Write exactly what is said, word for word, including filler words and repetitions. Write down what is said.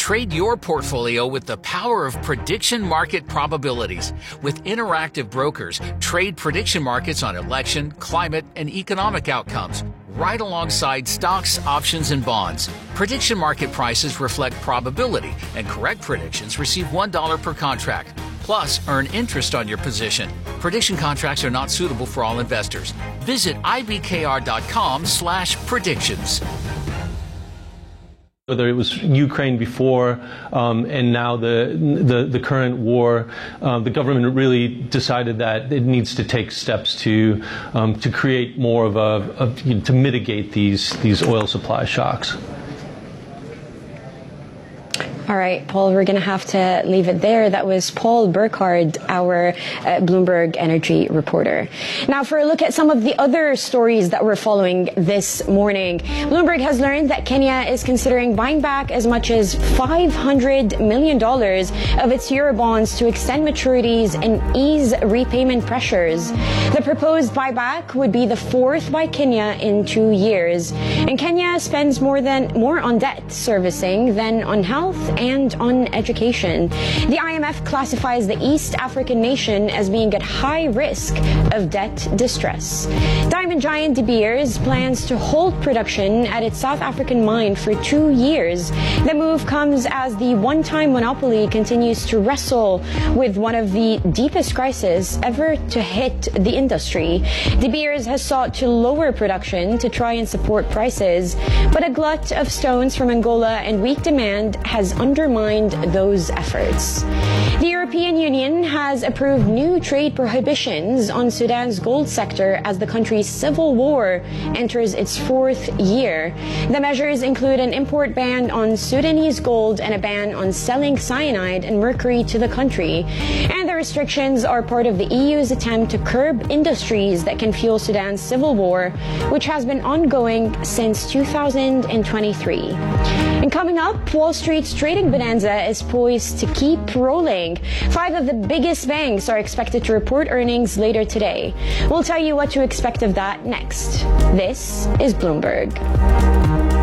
Trade your portfolio with the power of prediction market probabilities. With interactive brokers, trade prediction markets on election, climate, and economic outcomes, right alongside stocks, options, and bonds. Prediction market prices reflect probability, and correct predictions receive one dollar per contract. Plus, earn interest on your position. Prediction contracts are not suitable for all investors. Visit ibkr.com slash predictions. Whether it was Ukraine before um, and now the, the the current war, uh, the government really decided that it needs to take steps to um, to create more of a, of, you know, to mitigate these these oil supply shocks. All right, Paul, we're going to have to leave it there. That was Paul Burkhardt, our uh, Bloomberg energy reporter. Now, for a look at some of the other stories that we're following this morning, Bloomberg has learned that Kenya is considering buying back as much as five hundred million dollars of its Eurobonds to extend maturities and ease repayment pressures. The proposed buyback would be the fourth by Kenya in two years. And Kenya spends more than more on debt servicing than on health and on education. The I M F classifies the East African nation as being at high risk of debt distress. Diamond giant De Beers plans to hold production at its South African mine for two years. The move comes as the one-time monopoly continues to wrestle with one of the deepest crises ever to hit the industry. De Beers has sought to lower production to try and support prices, but a glut of stones from Angola and weak demand has undermined those efforts. The European Union has approved new trade prohibitions on Sudan's gold sector as the country's civil war enters its fourth year. The measures include an import ban on Sudanese gold and a ban on selling cyanide and mercury to the country. And the restrictions are part of the E U's attempt to curb industries that can fuel Sudan's civil war, which has been ongoing since two thousand twenty-three. And coming up, Wall Street's trading bonanza is poised to keep rolling. Five of the biggest banks are expected to report earnings later today. We'll tell you what to expect of that next. This is Bloomberg.